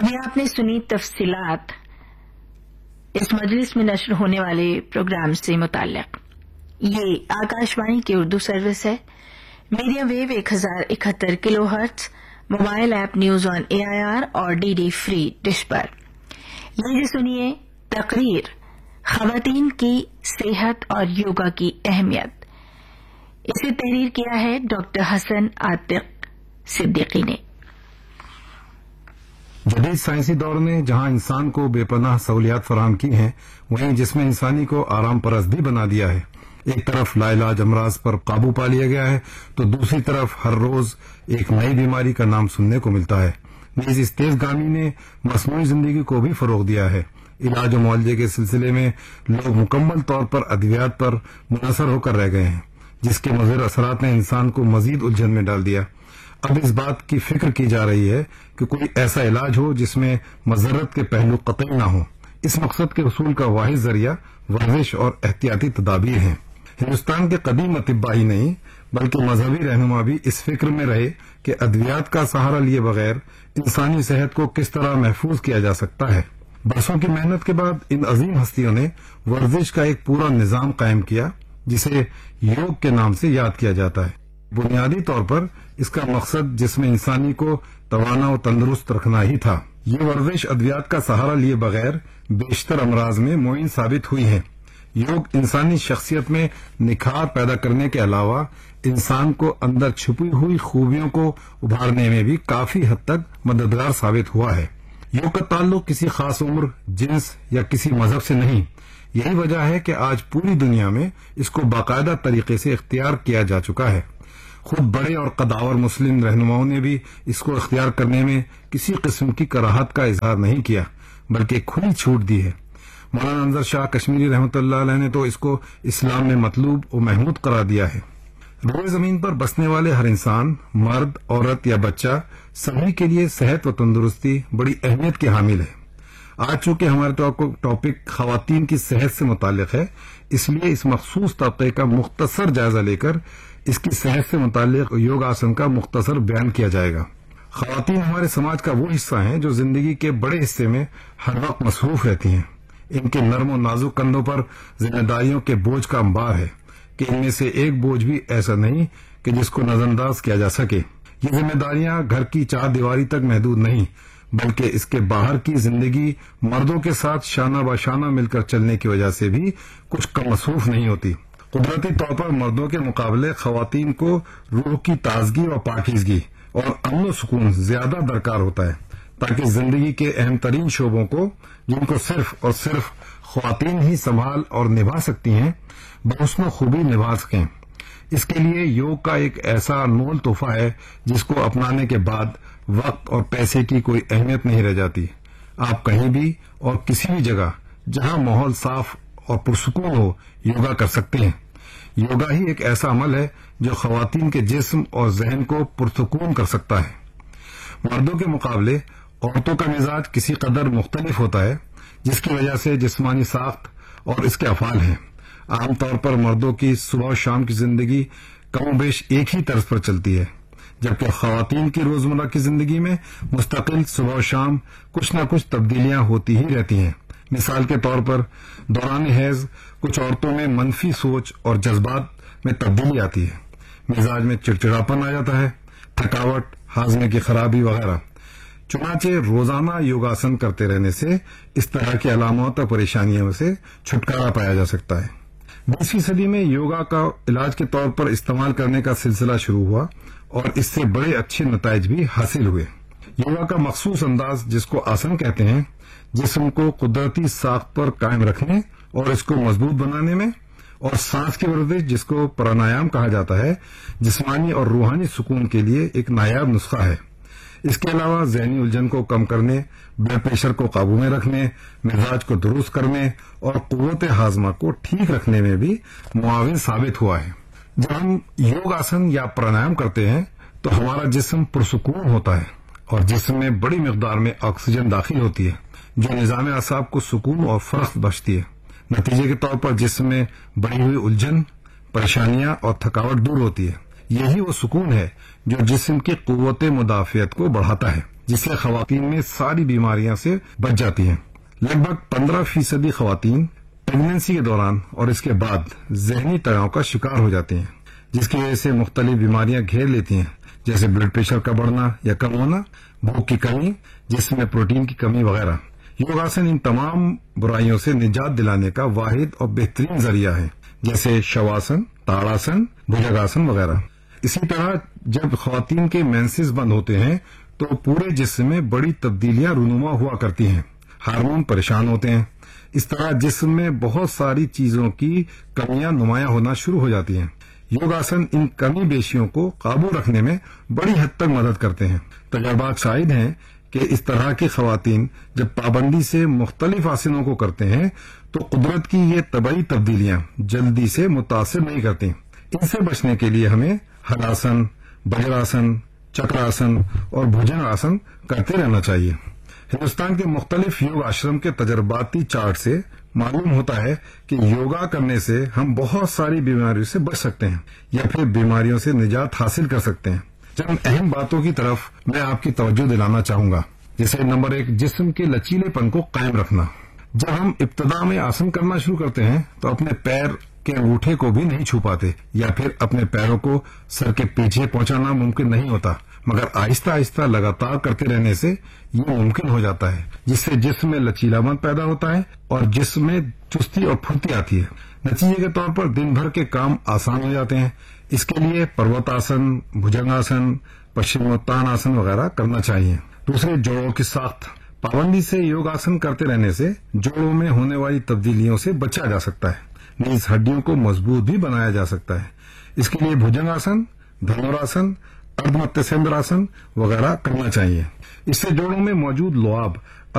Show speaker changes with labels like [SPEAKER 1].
[SPEAKER 1] ابھی آپ نے سنی تفصیلات اس مجلس میں نشر ہونے والے پروگرام سے متعلق. یہ آکاشوانی کی اردو سروس ہے. Medium view 1071 kilo hertz, mobile app news on AIR اور DD فری ڈش پر. یہ سنیے تقریر خواتین کی صحت اور یوگا کی اہمیت. اسے تحریر کیا ہے ڈاکٹر حسن عاتق صدیقی نے.
[SPEAKER 2] جدید سائنسی دور نے جہاں انسان کو بے پناہ سہولیات فراہم کی ہیں، وہیں جسم انسانی کو آرام پرست بھی بنا دیا ہے. ایک طرف لاعلاج امراض پر قابو پا لیا گیا ہے تو دوسری طرف ہر روز ایک نئی بیماری کا نام سننے کو ملتا ہے. نیز اس تیز گامی نے مصنوعی زندگی کو بھی فروغ دیا ہے. علاج و معالجے کے سلسلے میں لوگ مکمل طور پر ادویات پر منحصر ہو کر رہ گئے ہیں، جس کے مضر اثرات نے انسان کو مزید الجھن میں ڈال دیا. اب اس بات کی فکر کی جا رہی ہے کہ کوئی ایسا علاج ہو جس میں مضرت کے پہلو قطعی نہ ہوں. اس مقصد کے حصول کا واحد ذریعہ ورزش اور احتیاطی تدابیر ہیں. ہندوستان کے قدیم اطباء ہی نہیں بلکہ مذہبی رہنما بھی اس فکر میں رہے کہ ادویات کا سہارا لیے بغیر انسانی صحت کو کس طرح محفوظ کیا جا سکتا ہے. برسوں کی محنت کے بعد ان عظیم ہستیوں نے ورزش کا ایک پورا نظام قائم کیا جسے یوگ کے نام سے یاد کیا جاتا ہے. بنیادی طور پر اس کا مقصد جسم انسانی کو توانا و تندرست رکھنا ہی تھا. یہ ورزش ادویات کا سہارا لیے بغیر بیشتر امراض میں معین ثابت ہوئی ہے. یوگ انسانی شخصیت میں نکھار پیدا کرنے کے علاوہ انسان کو اندر چھپی ہوئی خوبیوں کو ابھارنے میں بھی کافی حد تک مددگار ثابت ہوا ہے. یوگ کا تعلق کسی خاص عمر، جنس یا کسی مذہب سے نہیں. یہی وجہ ہے کہ آج پوری دنیا میں اس کو باقاعدہ طریقے سے اختیار کیا جا چکا ہے. خود بڑے اور قداور مسلم رہنماؤں نے بھی اس کو اختیار کرنے میں کسی قسم کی کراہت کا اظہار نہیں کیا بلکہ کھلی چھوٹ دی ہے. مولانا انظر شاہ کشمیری رحمۃ اللہ علیہ نے تو اس کو اسلام میں مطلوب و محمود قرار دیا ہے. روئے زمین پر بسنے والے ہر انسان، مرد، عورت یا بچہ، سبھی کے لیے صحت و تندرستی بڑی اہمیت کی حامل ہے. آج چونکہ ہمارے ٹاپک خواتین کی صحت سے متعلق ہے، اس لیے اس مخصوص طبقے کا مختصر جائزہ لے کر اس کی صحت سے متعلق یوگ آسن کا مختصر بیان کیا جائے گا. خواتین ہمارے سماج کا وہ حصہ ہیں جو زندگی کے بڑے حصے میں ہر وقت مصروف رہتی ہیں. ان کے نرم و نازک کندھوں پر ذمہ داریوں کے بوجھ کا انبار ہے کہ ان میں سے ایک بوجھ بھی ایسا نہیں کہ جس کو نظر انداز کیا جا سکے. یہ ذمہ داریاں گھر کی چار دیواری تک محدود نہیں بلکہ اس کے باہر کی زندگی مردوں کے ساتھ شانہ باشانہ مل کر چلنے کی وجہ سے بھی کچھ کم مصروف نہیں ہوتی. قدرتی طور پر مردوں کے مقابلے خواتین کو روح کی تازگی و پاکیزگی اور امن و سکون زیادہ درکار ہوتا ہے تاکہ زندگی کے اہم ترین شعبوں کو، جن کو صرف اور صرف خواتین ہی سنبھال اور نبھا سکتی ہیں، بحسن و خوبی نبھا سکیں. اس کے لیے یوگ کا ایک ایسا انمول تحفہ ہے جس کو اپنانے کے بعد وقت اور پیسے کی کوئی اہمیت نہیں رہ جاتی. آپ کہیں بھی اور کسی بھی جگہ جہاں ماحول صاف اور پرسکون ہو یوگا کر سکتے ہیں. یوگا ہی ایک ایسا عمل ہے جو خواتین کے جسم اور ذہن کو پرسکون کر سکتا ہے. مردوں کے مقابلے عورتوں کا مزاج کسی قدر مختلف ہوتا ہے جس کی وجہ سے جسمانی ساخت اور اس کے افعال ہیں. عام طور پر مردوں کی صبح و شام کی زندگی کم و بیش ایک ہی طرز پر چلتی ہے، جبکہ خواتین کی روزمرہ کی زندگی میں مستقل صبح و شام کچھ نہ کچھ تبدیلیاں ہوتی ہی رہتی ہیں. مثال کے طور پر دوران حیض کچھ عورتوں میں منفی سوچ اور جذبات میں تبدیلی آتی ہے، مزاج میں چڑچڑاپن آ جاتا ہے، تھکاوٹ، ہاضمے کی خرابی وغیرہ. چنانچہ روزانہ یوگاسن کرتے رہنے سے اس طرح کی علامات اور پریشانیوں سے چھٹکارا پایا جا سکتا ہے. 20ویں صدی میں یوگا کا علاج کے طور پر استعمال کرنے کا سلسلہ شروع ہوا اور اس سے بڑے اچھے نتائج بھی حاصل ہوئے. یوگا کا مخصوص انداز جس کو آسن کہتے ہیں، جسم کو قدرتی ساخت پر قائم رکھنے اور اس کو مضبوط بنانے میں، اور سانس کی ورزش جس کو پرانایام کہا جاتا ہے، جسمانی اور روحانی سکون کے لیے ایک نایاب نسخہ ہے. اس کے علاوہ ذہنی الجھن کو کم کرنے، بلڈ پریشر کو قابو میں رکھنے، مزاج کو درست کرنے اور قوت ہاضمہ کو ٹھیک رکھنے میں بھی معاون ثابت ہوا ہے. جب ہم یوگ آسن یا پرانایام کرتے ہیں تو ہمارا جسم پرسکون ہوتا ہے اور جسم میں بڑی مقدار میں آکسیجن داخل ہوتی ہے جو نظام اعصاب کو سکون اور فرخت بخشتی ہے. نتیجے کے طور پر جسم میں بڑی ہوئی الجھن، پریشانیاں اور تھکاوٹ دور ہوتی ہے. یہی وہ سکون ہے جو جسم کی قوت مدافعت کو بڑھاتا ہے. जिससे خواتین में सारी बीमारियां से बच जाती हैं। लगभग 15% خواتین प्रेगनेंसी के दौरान और इसके बाद जहनी तनाव का शिकार हो जाती हैं, जिसकी वजह से मुख्तलिफ बीमारियां घेर लेती हैं, जैसे ब्लड प्रेशर का बढ़ना या कम होना, भूख की कमी, जिसमें प्रोटीन की कमी वगैरह। योगासन इन तमाम बुराइयों से निजात दिलाने का वाहिद और बेहतरीन जरिया है, जैसे शवासन, ताड़ासन, भुजंगासन वगैरह। इसी तरह जब ख्वातीन के मेंसेस बंद होते हैं तो पूरे जिस्म में बड़ी तब्दीलियां रूनुमा हुआ करती हैं, हार्मोन परेशान होते हैं। इस तरह जिस्म में बहुत सारी चीजों की कमियां नुमायां होना शुरू हो जाती हैं। योगासन इन कमी बेशियों को काबू रखने में बड़ी हद तक मदद करते हैं। तजर्बात शाहिद हैं कि इस तरह की खवातीन जब पाबंदी से मुख्तलिफ आसनों को करते हैं तो कुदरत की ये तबई तब्दीलियां जल्दी से मुतासिर नहीं करती। इनसे बचने के लिए हमें हलासन, वज्रासन, चक्रासन और भुजंगासन करते रहना चाहिए। हिंदुस्तान के मुख्तलिफ योग आश्रम के तजर्बाती चार्ट से मालूम होता है कि योगा करने से हम बहुत सारी बीमारियों से बच सकते हैं या फिर बीमारियों से निजात हासिल कर सकते हैं। चंद अहम बातों की तरफ मैं आपकी तवज्जो दिलाना चाहूंगा, जैसे नंबर 1, जिस्म के लचीलेपन को कायम रखना। जब हम इब्तिदा में आसन करना शुरू करते हैं तो अपने पैर के अंगूठे को भी नहीं छू पाते या फिर अपने पैरों को सर के पीछे पहुंचाना मुमकिन नहीं होता, मगर आहिस्ता आहिस्ता लगातार करते रहने से ये मुमकिन हो जाता है, जिससे जिस्म में लचीलापन पैदा होता है और जिस्म में चुस्ती और फुर्ती आती है। नतीजे के तौर पर दिन भर के काम आसान हो जाते हैं। इसके लिए पर्वतासन, भुजंगासन, पश्चिमोत्तानासन वगैरह करना चाहिए। दूसरे, जोड़ों की साख्त। पाबंदी से योगासन करते रहने से जोड़ों में होने वाली तब्दीलियों से बचा जा सकता है। नीज हड्डियों को मजबूत भी बनाया जा सकता है। इसके लिए भुजंगासन, धनुरासन, अर्धमत्स्येंद्रासन वगैरह करना चाहिए। इससे जोड़ों में मौजूद लुआब